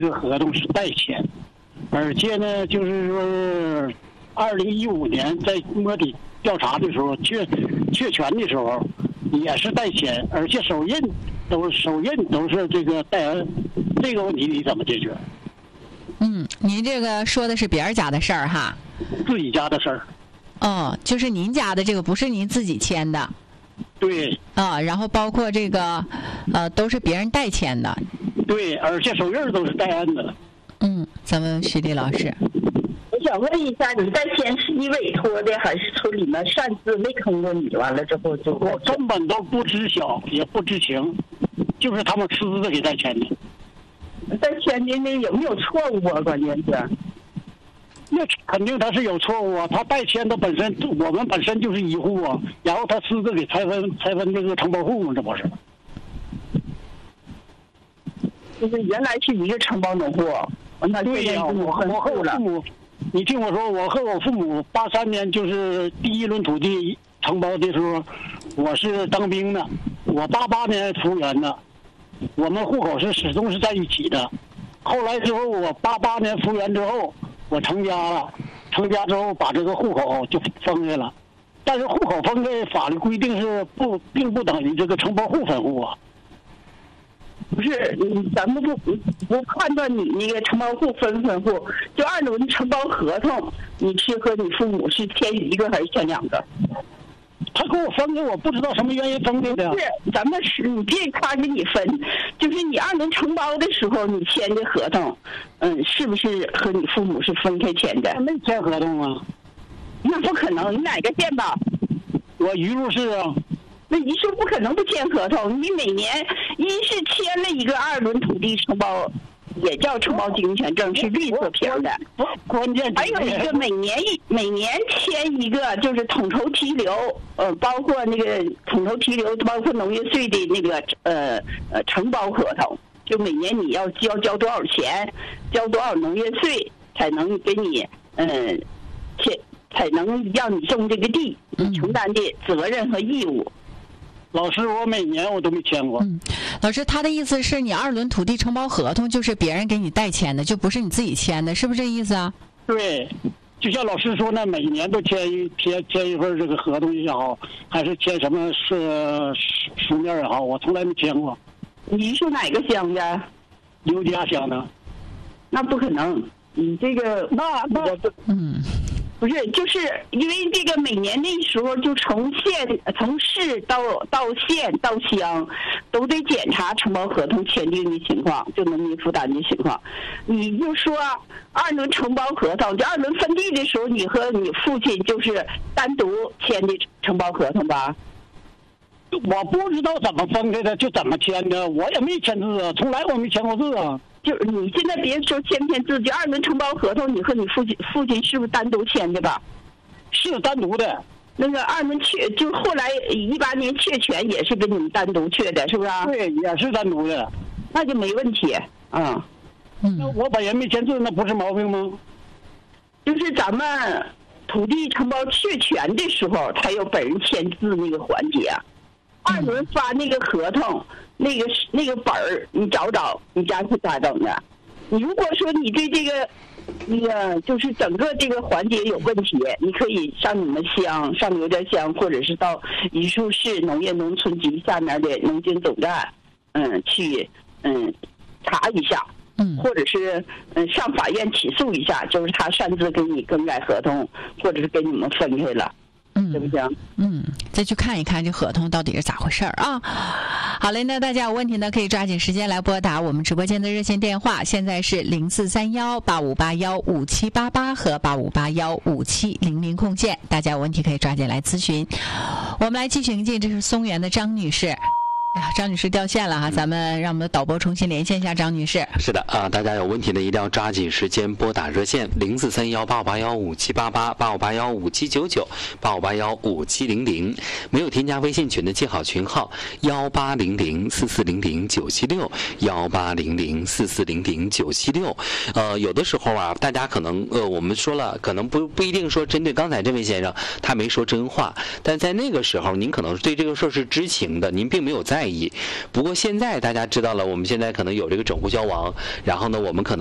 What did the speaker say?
这个合同是代签，而且呢，就是说，2015年在摸底调查的时候，确权的时候也是代签，而且手印都是这个戴恩，这个问题你怎么解决？ 您这个说的是别人家的事儿哈， 自己家的事儿。 哦，就是您家的这个不是您自己签的。 对。 然后包括这个，都是别人代签的。 对，而且手印都是戴恩的。 咱们徐丽老师， 我想问一下，你代签是你委托的，还是村里面擅自没通过你？完了之后就我根本都不知晓，也不知情，就是他们私自给代签的。 代签的那有没有错误啊？关键是。 那肯定他是有错误啊！他代签的我们本身就是一户啊，然后他私自给拆分这个承包户嘛，这不是？ 就是原来是一个承包农户， 对呀，我和我父母，你听我说，我和我父母83年就是第一轮土地承包的时候，我是当兵的，我88年服务员的，我们户口始终是在一起的。后来之后，我88年服务员之后。我成家了，成家之后把这个户口就分开了，但是户口分开法律规定是并不等于这个承包户分户啊。 不是，咱们不判断你那个承包户分户，就2轮承包合同，你是和你父母是签一个还是签2个？ 他给我分的，我不知道什么原因分的。 是，咱们你别他给你分，就是你2轮承包的时候你签的合同，是不是和你父母是分开签的？ 没签合同啊。 那不可能，你哪个县吧？ 我榆树市啊。 那你说不可能不签合同，你每年一是签了一个2轮土地承包。也叫承包经营权证，是绿色皮的。 关键还有一个每年签一个，就是统筹提留，包括那个统筹提留，包括农业税的那个承包合同，就每年你要交多少钱，交多少农业税，才能给你才能让你种这个地，你承担的责任和义务。 老师，我每年我都没签过。 老师，他的意思是你2轮土地承包合同就是别人给你代签的，就不是你自己签的，是不是这意思啊？ 对，就像老师说呢，每年都签一份这个合同也好，还是签什么书面也好，我从来没签过。 你是哪个乡的？ 刘家乡的。 那不可能，你这个不是，就是因为这个每年那时候就从市到县到乡，都得检查承包合同签订的情况，就农民负担的情况。你就说2轮承包合同，就2轮分地的时候，你和你父亲就是单独签的承包合同吧？ 我不知道怎么分开的，就怎么签的，我也没签字啊，从来我没签过字啊。 就是你现在别说签不签字，就2轮承包合同，你和你父亲是不是单独签的吧？ 是单独的。 那个2轮就后来18年确权也是跟你们单独确的，是不是？ 对，也是单独的。 那就没问题啊。 那我本人没签字，那不是毛病吗？ 就是咱们土地承包确权的时候，才有本人签字那个环节。2轮发那个合同，那个本儿，你找你家是咋整的？你如果说你对这个就是整个这个环节有问题，你可以上你们乡，上刘家乡，或者是到榆树市农业农村局下面的农经总站，去查一下，或者是上法院起诉一下，就是他擅自给你更改合同，或者是给你们分开了。行不行？ 再去看一看这合同到底是咋回事啊？好嘞，那大家有问题呢，可以抓紧时间来拨打我们直播间的热线电话，现在是043185815788和85815700空键，大家有问题可以抓紧来咨询。我们来继续迎进，这是松原的张女士。张女士掉线了哈，咱们让我们的导播重新连线一下张女士。 是的啊，大家有问题呢一定要抓紧时间拨打热线043185815788、85815799、85815700，没有添加微信群的记好群号18004400976，18004400976。有的时候啊，大家可能我们说了，可能不一定说针对刚才这位先生他没说真话，但在那个时候您可能对这个事儿是知情的，您并没有在在意。不过现在大家知道了，我们现在可能有这个整户消亡，然后呢，我们可能